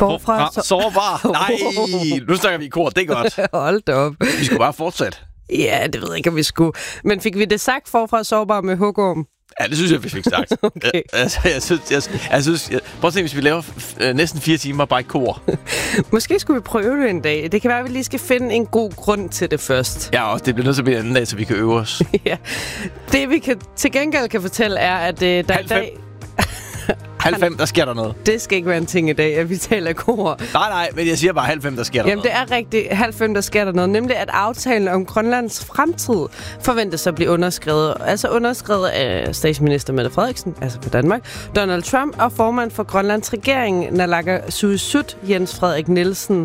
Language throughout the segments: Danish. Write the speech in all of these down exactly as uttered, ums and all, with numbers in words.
Forfra, Forfra sårbar. Nej, nu snakker vi i kor. Det er godt. Hold da op. Vi skulle bare fortsætte. Ja, det ved jeg ikke, om vi skulle. Men fik vi det sagt forfra sårbar med hugorm? Ja, det synes jeg, vi fik sagt. Okay. Jeg, altså, jeg synes, jeg, jeg synes jeg, prøv at se, hvis vi laver øh, næsten fire timer bare i kor. Måske skulle vi prøve det en dag. Det kan være, at vi lige skal finde en god grund til det først. Ja, og det bliver nødt til at blive en anden dag, så vi kan øve os. Ja. Det, vi kan, til gengæld kan fortælle, er, at øh, der Halv i dag... halv fem, der sker der noget. Det skal ikke være en ting i dag, at vi taler kor. Nej, nej, men jeg siger bare halv fem, der sker der Jamen, noget. det er rigtigt. Halv fem, der sker der noget. Nemlig, at aftalen om Grønlands fremtid forventes at blive underskrevet. Altså underskrevet af statsminister Mette Frederiksen, altså for Danmark, Donald Trump og formand for Grønlands regering, Naalakkersuisut, Jens Frederik Nielsen.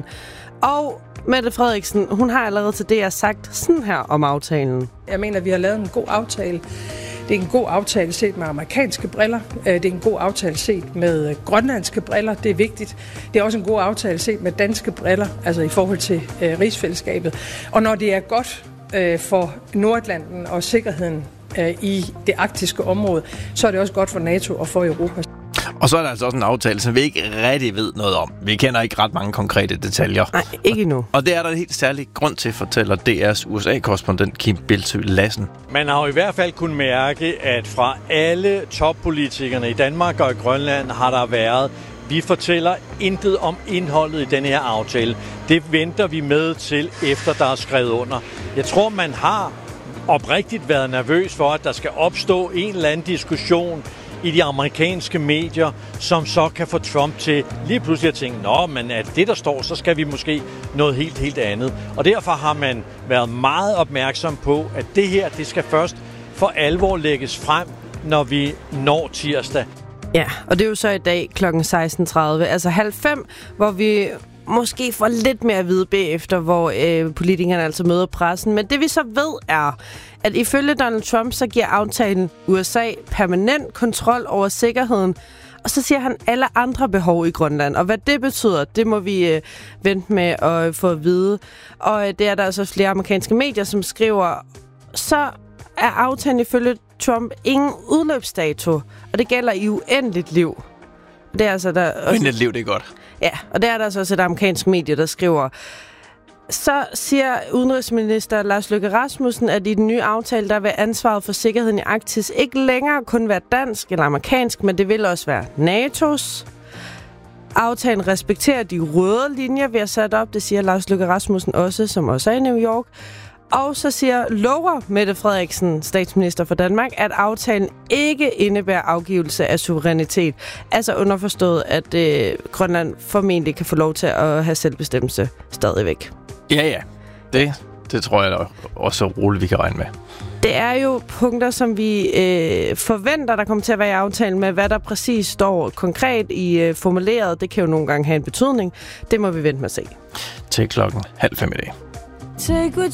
Og Mette Frederiksen, hun har allerede til det, jeg sagt sådan her om aftalen. Jeg mener, vi har lavet en god aftale. Det er en god aftale set med amerikanske briller. Det er en god aftale set med grønlandske briller. Det er vigtigt. Det er også en god aftale set med danske briller, altså i forhold til øh, rigsfællesskabet. Og når det er godt øh, for Nordatlanten og sikkerheden øh, i det arktiske område, så er det også godt for NATO og for Europa. Og så er der altså også en aftale, som vi ikke rigtig ved noget om. Vi kender ikke ret mange konkrete detaljer. Nej, ikke endnu. Og det er der en helt særlig grund til, fortæller D R's U S A-korrespondent Kim Bildsøe Lassen. Man har jo i hvert fald kunnet mærke, at fra alle toppolitikerne i Danmark og i Grønland har der været: vi fortæller intet om indholdet i denne her aftale. Det venter vi med til, efter der er skrevet under. Jeg tror, man har oprigtigt været nervøs for, at der skal opstå en eller anden diskussion i de amerikanske medier, som så kan få Trump til lige pludselig at tænke, nå, men er det det, der står, så skal vi måske noget helt, helt andet. Og derfor har man været meget opmærksom på, at det her, det skal først for alvor lægges frem, når vi når tirsdag. Ja, og det er jo så i dag klokken seksten tredive, altså halv fem, hvor vi måske får lidt mere at vide bagefter, hvor øh, politikerne altså møder pressen. Men det vi så ved er, at ifølge Donald Trump, så giver aftalen U S A permanent kontrol over sikkerheden. Og så siger han alle andre behov i Grønland. Og hvad det betyder, det må vi øh, vente med at få at vide. Og øh, det er der altså flere amerikanske medier, som skriver, så er aftalen ifølge Trump ingen udløbsdato. Og det gælder i uendeligt liv. Det er altså der også... Uendeligt liv, det er godt. Ja, og der er der altså også et amerikansk medie, der skriver, så siger udenrigsminister Lars Løkke Rasmussen, at i den nye aftale, der vil ansvaret for sikkerheden i Arktis ikke længere kun være dansk eller amerikansk, men det vil også være N A T O's. Aftalen respekterer de røde linjer, vi har sat op, det siger Lars Løkke Rasmussen også, som også er i New York. Og så siger lover Mette Frederiksen, statsminister for Danmark, at aftalen ikke indebærer afgivelse af suverænitet. Altså underforstået, at øh, Grønland formentlig kan få lov til at have selvbestemmelse stadigvæk. Ja, ja. Det, det tror jeg da også roligt, vi kan regne med. Det er jo punkter, som vi øh, forventer, der kommer til at være i aftalen med, hvad der præcis står konkret i øh, formuleret. Det kan jo nogle gange have en betydning. Det må vi vente med at se. Til klokken halv fem i dag. Take what